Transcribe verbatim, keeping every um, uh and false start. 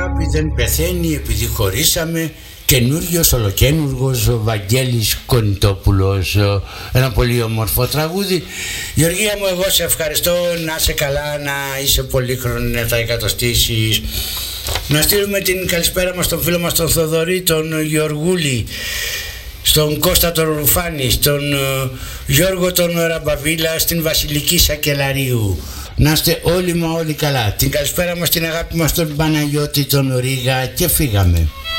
αγάπη δεν πεθαίνει επειδή χωρίσαμε. Καινούριος, ολοκένουργος, ο Βαγγέλης Κονιτόπουλος. Ένα πολύ όμορφο τραγούδι. Γεωργία μου, εγώ σε ευχαριστώ. Να είσαι καλά, να είσαι πολύχρονη, να τα εκατοστήσεις. Να στείλουμε την καλησπέρα μας στον φίλο μας τον Θοδωρή, τον Γεωργούλη, στον Κώστα τον Ρουφάνη, στον Γιώργο τον Ραμπαβίλα, στην Βασιλική Σακελαρίου. Να είστε όλοι μα όλοι καλά. Την καλησπέρα μας, την αγάπη μας, τον Παναγιώτη τον Ρίγα, και φύγαμε.